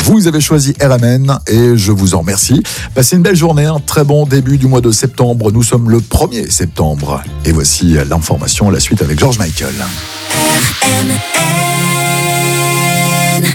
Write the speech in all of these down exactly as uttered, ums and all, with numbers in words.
Vous avez choisi R M N et je vous en remercie. Passez une belle journée, un très bon début du mois de septembre. Nous sommes le premier septembre. Et voici l'information, la suite avec George Michael. R M N.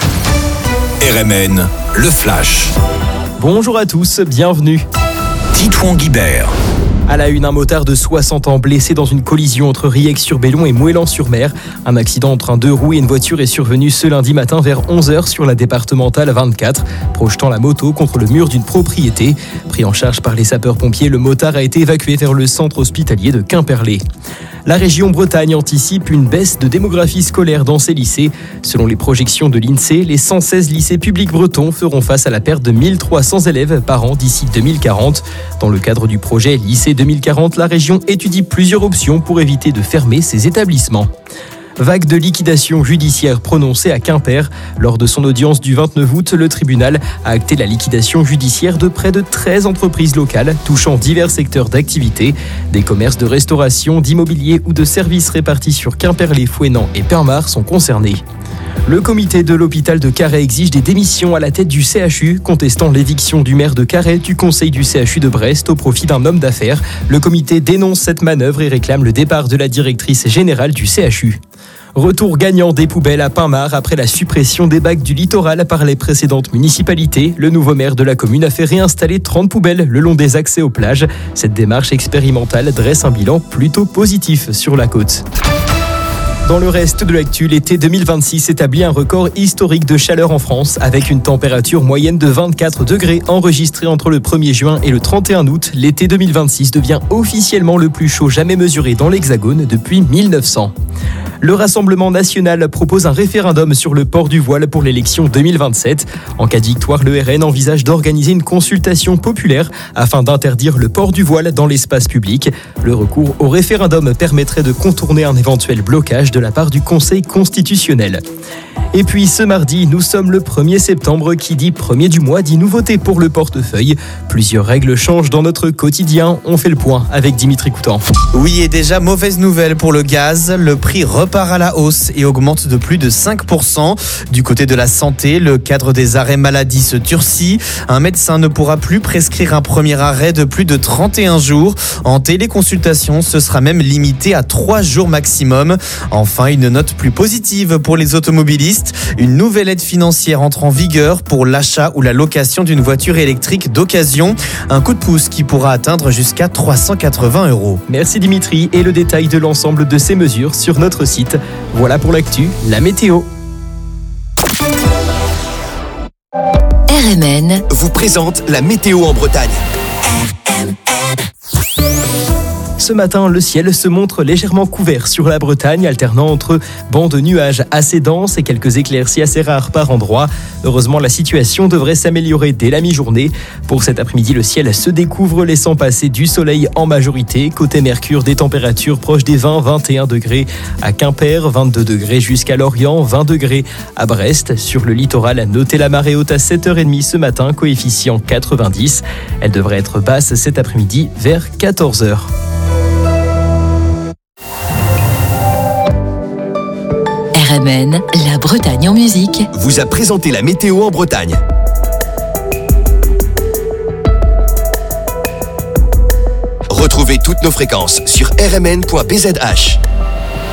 R M N, le Flash. Bonjour à tous, bienvenue. Titouan Guibert. À la une, un motard de soixante ans blessé dans une collision entre Riec-sur-Bellon et Moëlan-sur-Mer. Un accident entre un deux roues et une voiture est survenu ce lundi matin vers onze heures sur la départementale vingt-quatre, projetant la moto contre le mur d'une propriété. Pris en charge par les sapeurs-pompiers, le motard a été évacué vers le centre hospitalier de Quimperlé. La région Bretagne anticipe une baisse de démographie scolaire dans ses lycées. Selon les projections de l'INSEE, les cent seize lycées publics bretons feront face à la perte de mille trois cents élèves par an d'ici deux mille quarante. Dans le cadre du projet Lycée deux mille quarante, la région étudie plusieurs options pour éviter de fermer ses établissements. Vague de liquidation judiciaire prononcée à Quimper. Lors de son audience du vingt-neuf août, le tribunal a acté la liquidation judiciaire de près de treize entreprises locales touchant divers secteurs d'activité. Des commerces de restauration, d'immobilier ou de services répartis sur Quimperlé, Fouesnant et Permar sont concernés. Le comité de l'hôpital de Carhaix exige des démissions à la tête du C H U, contestant l'éviction du maire de Carhaix du conseil du C H U de Brest au profit d'un homme d'affaires. Le comité dénonce cette manœuvre et réclame le départ de la directrice générale du C H U. Retour gagnant des poubelles à Pinmar après la suppression des bacs du littoral par les précédentes municipalités. Le nouveau maire de la commune a fait réinstaller trente poubelles le long des accès aux plages. Cette démarche expérimentale dresse un bilan plutôt positif sur la côte. Dans le reste de l'actu, l'été deux mille vingt-six établit un record historique de chaleur en France avec une température moyenne de vingt-quatre degrés enregistrée entre le premier juin et le trente et un août. L'été deux mille vingt-six devient officiellement le plus chaud jamais mesuré dans l'Hexagone depuis mille neuf cents. Le Rassemblement national propose un référendum sur le port du voile pour l'élection deux mille vingt-sept. En cas de victoire, le R N envisage d'organiser une consultation populaire afin d'interdire le port du voile dans l'espace public. Le recours au référendum permettrait de contourner un éventuel blocage de la part du Conseil constitutionnel. Et puis ce mardi, nous sommes le premier septembre, qui dit premier du mois dit nouveauté pour le portefeuille. Plusieurs règles changent dans notre quotidien. On fait le point avec Dimitri Coutan. Oui, et déjà mauvaise nouvelle pour le gaz. Le prix repart à la hausse et augmente de plus de cinq pour cent. Du côté de la santé, le cadre des arrêts maladie se durcit. Un médecin ne pourra plus prescrire un premier arrêt de plus de trente et un jours. En téléconsultation, ce sera même limité à trois jours maximum. Enfin, une note plus positive pour les automobilistes. Une nouvelle aide financière entre en vigueur pour l'achat ou la location d'une voiture électrique d'occasion. Un coup de pouce qui pourra atteindre jusqu'à trois cent quatre-vingts euros. Merci Dimitri, et le détail de l'ensemble de ces mesures sur notre site. Voilà pour l'actu, la météo. R M N vous présente la météo en Bretagne. R M N. Ce matin, le ciel se montre légèrement couvert sur la Bretagne, alternant entre bancs de nuages assez denses et quelques éclaircies assez rares par endroits. Heureusement, la situation devrait s'améliorer dès la mi-journée. Pour cet après-midi, le ciel se découvre, laissant passer du soleil en majorité. Côté Mercure, des températures proches des vingt à vingt et un degrés à Quimper, vingt-deux degrés jusqu'à Lorient, vingt degrés à Brest. Sur le littoral, notez la marée haute à sept heures trente ce matin, coefficient quatre-vingt-dix. Elle devrait être basse cet après-midi vers quatorze heures. R M N, la Bretagne en musique, Vous a présenté la météo en Bretagne. Retrouvez toutes nos fréquences sur r m n point b z h.